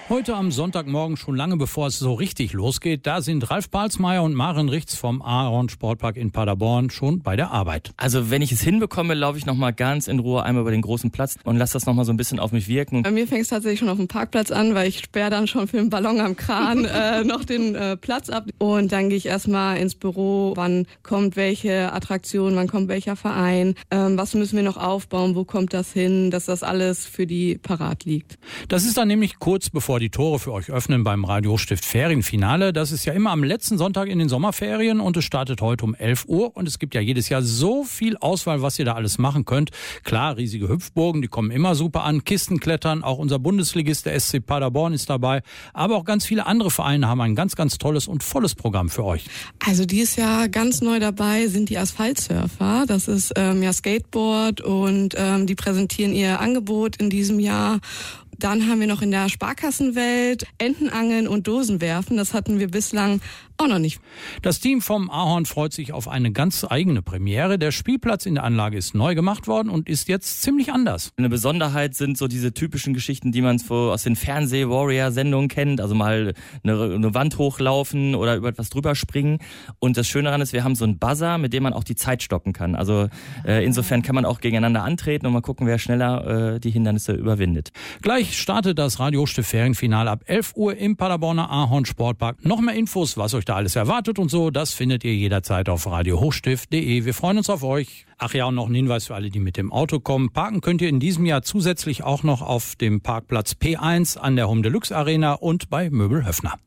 Heute am Sonntagmorgen, schon lange bevor es so richtig losgeht, da sind Ralf Balsmeier und Maren Richts vom Ahorn Sportpark in Paderborn schon bei der Arbeit. Also wenn ich es hinbekomme, laufe ich nochmal ganz in Ruhe einmal über den großen Platz und lasse das nochmal so ein bisschen auf mich wirken. Bei mir fängt es tatsächlich schon auf dem Parkplatz an, weil ich sperre dann schon für den Ballon am Kran noch den Platz ab. Und dann gehe ich erstmal ins Büro, wann kommt welche Attraktion, wann kommt welcher Verein, was müssen wir noch aufbauen, wo kommt das hin, dass das alles für die parat liegt. Das ist dann nämlich kurz bevor die Tore für euch öffnen beim Radio Hochstift Ferienfinale. Das ist ja immer am letzten Sonntag in den Sommerferien und es startet heute um 11 Uhr. Und es gibt ja jedes Jahr so viel Auswahl, was ihr da alles machen könnt. Klar, riesige Hüpfburgen, die kommen immer super an. Kistenklettern, auch unser Bundesligist, der SC Paderborn, ist dabei. Aber auch ganz viele andere Vereine haben ein ganz, ganz tolles und volles Programm für euch. Also dieses Jahr ganz neu dabei sind die Asphaltsurfer. Das ist ja Skateboard und die präsentieren ihr Angebot in diesem Jahr. Dann haben wir noch in der Sparkassenwelt Entenangeln und Dosenwerfen. Das hatten wir bislang auch noch nicht. Das Team vom Ahorn freut sich auf eine ganz eigene Premiere. Der Spielplatz in der Anlage ist neu gemacht worden und ist jetzt ziemlich anders. Eine Besonderheit sind so diese typischen Geschichten, die man so aus den Fernseh-Warrior-Sendungen kennt. Also mal eine Wand hochlaufen oder über etwas drüber springen. Und das Schöne daran ist, wir haben so einen Buzzer, mit dem man auch die Zeit stoppen kann. Also insofern kann man auch gegeneinander antreten und mal gucken, wer schneller die Hindernisse überwindet. Gleich startet das Radio Hochstift Ferienfinale ab 11 Uhr im Paderborner Ahorn Sportpark. Noch mehr Infos, was euch da alles erwartet und so, das findet ihr jederzeit auf radiohochstift.de. Wir freuen uns auf euch. Ach ja, und noch ein Hinweis für alle, die mit dem Auto kommen. Parken könnt ihr in diesem Jahr zusätzlich auch noch auf dem Parkplatz P1 an der Home Deluxe Arena und bei Möbel Höffner.